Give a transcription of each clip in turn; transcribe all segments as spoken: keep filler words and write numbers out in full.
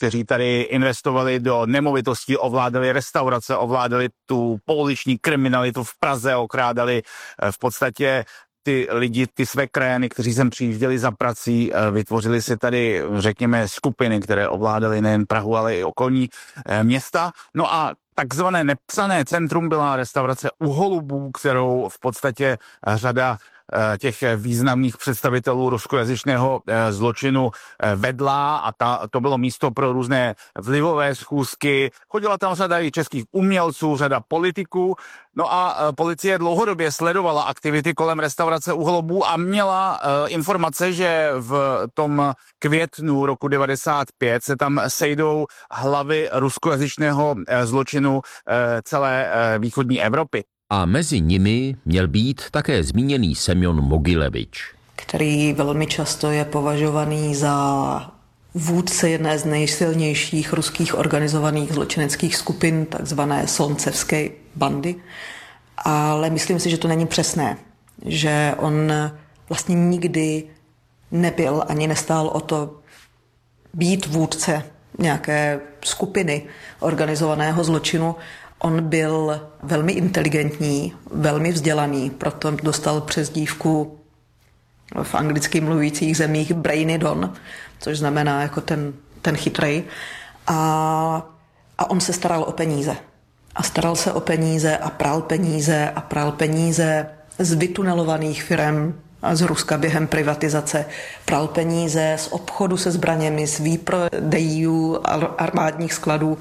kteří tady investovali do nemovitostí, ovládali restaurace, ovládali tu pouliční kriminalitu v Praze, okrádali v podstatě ty lidi, ty své krajany, kteří sem přijížděli za prací, vytvořili si tady, řekněme, skupiny, které ovládaly nejen Prahu, ale i okolní města. No a takzvané nepsané centrum byla restaurace U holubů, kterou v podstatě řada těch významných představitelů ruskojazyčného zločinu vedla a ta, to bylo místo pro různé vlivové schůzky. Chodila tam řada i českých umělců, řada politiků. No a policie dlouhodobě sledovala aktivity kolem restaurace U holubů a měla informace, že v tom květnu roku devadesát pět se tam sejdou hlavy ruskojazyčného zločinu celé východní Evropy. A mezi nimi měl být také zmíněný Semjon Mogilevič, který velmi často je považovaný za vůdce jedné z nejsilnějších ruských organizovaných zločineckých skupin, takzvané Sloncevské bandy. Ale myslím si, že to není přesné, že on vlastně nikdy nebyl ani nestál o to být vůdce nějaké skupiny organizovaného zločinu. On byl velmi inteligentní, velmi vzdělaný, proto dostal přezdívku v anglicky mluvících zemích Brainy Don, což znamená jako ten, ten chytrej. A, a on se staral o peníze. A staral se o peníze a pral peníze a pral peníze z vytunelovaných firem z Ruska během privatizace. Pral peníze z obchodu se zbraněmi, z výprodejů armádních skladů.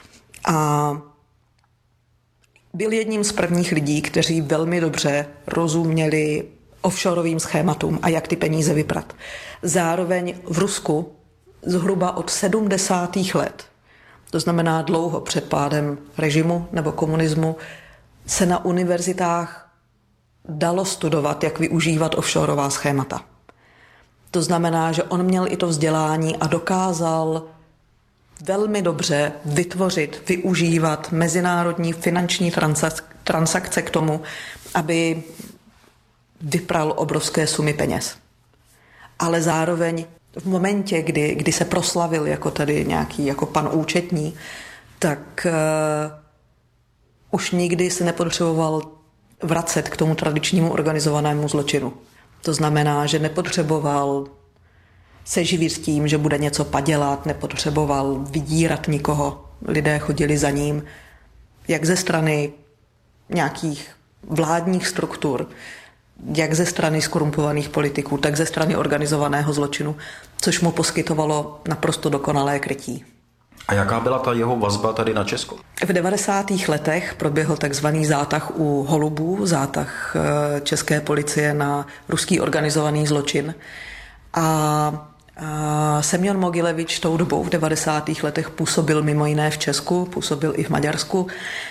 A byl jedním z prvních lidí, kteří velmi dobře rozuměli offshoreovým schématům a jak ty peníze vyprat. Zároveň v Rusku zhruba od sedmdesátých let, to znamená dlouho před pádem režimu nebo komunismu, se na univerzitách dalo studovat, jak využívat offshoreová schémata. To znamená, že on měl i to vzdělání a dokázal velmi dobře vytvořit, využívat mezinárodní finanční transakce k tomu, aby vypral obrovské sumy peněz. Ale zároveň v momentě, kdy, kdy se proslavil jako tady nějaký jako pan účetní, tak uh, už nikdy se nepotřeboval vracet k tomu tradičnímu organizovanému zločinu. To znamená, že nepotřeboval se živit tím, že bude něco padělat, nepotřeboval vydírat nikoho. Lidé chodili za ním, jak ze strany nějakých vládních struktur, jak ze strany skorumpovaných politiků, tak ze strany organizovaného zločinu, což mu poskytovalo naprosto dokonalé krytí. A jaká byla ta jeho vazba tady na Česko? V devadesátých letech proběhl takzvaný zátah U holubů, zátah české policie na ruský organizovaný zločin. A Semjon Mogilevič tou dobou v devadesátých letech působil mimo jiné v Česku, působil i v Maďarsku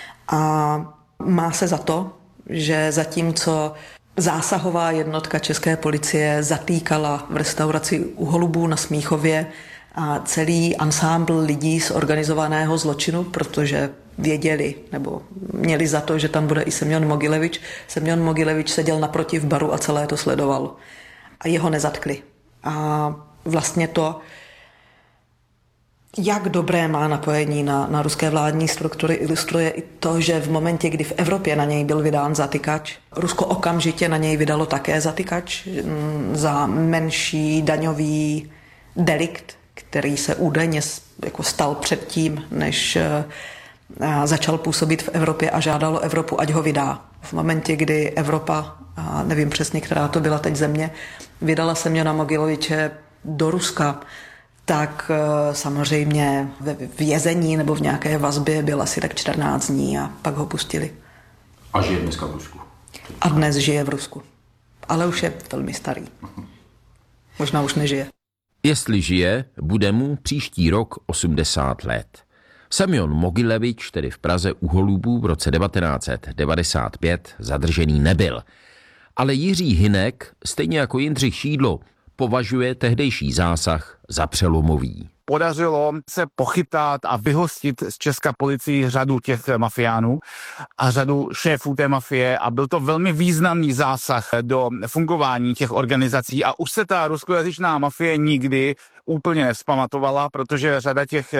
a má se za to, že zatímco zásahová jednotka české policie zatýkala v restauraci U holubů na Smíchově a celý ansámbl lidí z organizovaného zločinu, protože věděli nebo měli za to, že tam bude i Semjon Mogilevič. Semjon Mogilevič seděl naproti v baru a celé to sledoval. A jeho nezatkli. A vlastně to, jak dobré má napojení na, na ruské vládní struktury, ilustruje i to, že v momentě, kdy v Evropě na něj byl vydán zatykač, Rusko okamžitě na něj vydalo také zatykač za menší daňový delikt, který se údajně jako stal předtím, než začal působit v Evropě a žádalo Evropu, ať ho vydá. V momentě, kdy Evropa, a nevím přesně, která to byla teď země, vydala Semjona Mogileviče do Ruska, tak samozřejmě ve vězení nebo v nějaké vazbě byl asi tak čtrnáct dní a pak ho pustili. A žije dneska v Rusku. A dnes žije v Rusku. Ale už je velmi starý. Možná už nežije. Jestli žije, bude mu příští rok osmdesát let. Semjon Mogilevič tedy v Praze U holubů v roce devatenáct set devadesát pět zadržený nebyl. Ale Jiří Hynek, stejně jako Jindřich Šídlo, považuje tehdejší zásah za přelomový. Podařilo se pochytat a vyhostit z české policii řadu těch mafiánů a řadu šéfů té mafie a byl to velmi významný zásah do fungování těch organizací a už se ta ruskojazyčná mafie nikdy úplně nevzpamatovala, protože řada těch